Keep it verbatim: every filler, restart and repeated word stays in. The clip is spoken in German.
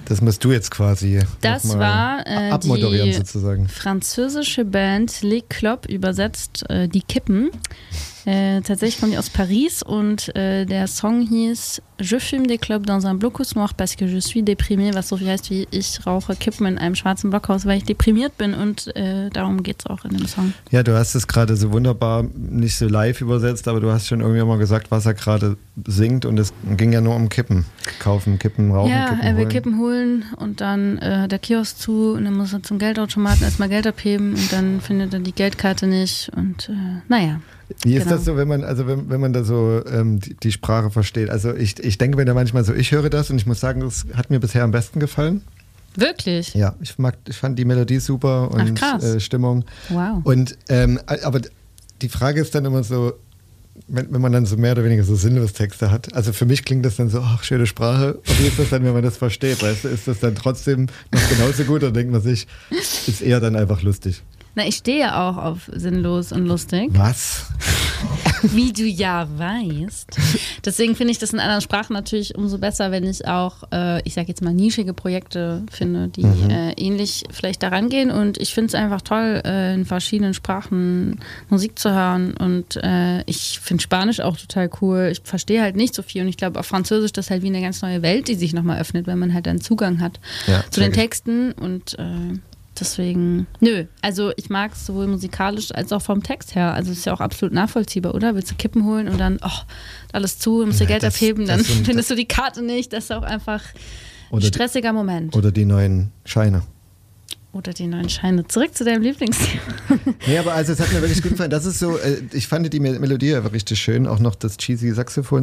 Das musst du jetzt quasi Das war äh, abmoderieren die sozusagen. französische Band Les Clopes, übersetzt äh, die Kippen. Äh, tatsächlich kommen die aus Paris und äh, der Song hieß Je fume des clopes dans un blocus noir parce que je suis déprimé, was so viel heißt wie ich rauche Kippen in einem schwarzen Blockhaus, weil ich deprimiert bin und äh, darum geht es auch in dem Song. Ja, du hast es gerade so wunderbar, nicht so live übersetzt, aber du hast schon irgendwie mal gesagt, was er gerade singt und es ging ja nur um Kippen. Kaufen, Kippen, rauchen, ja, Kippen er will holen. Kippen holen und dann äh, der Kiosk zu und dann muss er zum Geldautomaten erstmal Geld abheben und dann findet er die Geldkarte nicht und äh, naja. Wie ist genau. das so, wenn man, also wenn, wenn man da so ähm, die, die Sprache versteht? Also ich, ich denke mir da manchmal so, ich höre das und ich muss sagen, das hat mir bisher am besten gefallen. Wirklich? Ja, ich mag, ich fand die Melodie super und Ach, krass. Äh, Stimmung. Wow. Und ähm, aber die Frage ist dann immer so, wenn, wenn man dann so mehr oder weniger so sinnlos Texte hat. Also für mich klingt das dann so, ach, schöne Sprache. Und wie ist das dann, wenn man das versteht? Weißt du, ist das dann trotzdem noch genauso gut oder denkt man sich, ist eher dann einfach lustig? Na, ich stehe ja auch auf sinnlos und lustig. Was? Wie du ja weißt. Deswegen finde ich das in anderen Sprachen natürlich umso besser, wenn ich auch, äh, ich sage jetzt mal, nischige Projekte finde, die mhm. äh, ähnlich vielleicht daran gehen. Und ich finde es einfach toll, äh, in verschiedenen Sprachen Musik zu hören. Und äh, ich finde Spanisch auch total cool. Ich verstehe halt nicht so viel. Und ich glaube, auf Französisch, das ist halt wie eine ganz neue Welt, die sich nochmal öffnet, wenn man halt einen Zugang hat ja, zu den Texten. Und äh, deswegen, nö, also ich mag es sowohl musikalisch als auch vom Text her. Also es ist ja auch absolut nachvollziehbar, oder? Willst du Kippen holen und dann, oh, alles zu, musst du ja, Geld das, abheben, dann sind, findest du die Karte nicht. Das ist auch einfach ein stressiger die, Moment. Oder die neuen Scheine. Oder die neuen Scheine. Zurück zu deinem Lieblingsthema. Nee, aber also es hat mir wirklich gut gefallen. Das ist so, äh, ich fand die Melodie einfach richtig schön, auch noch das cheesy Saxophon.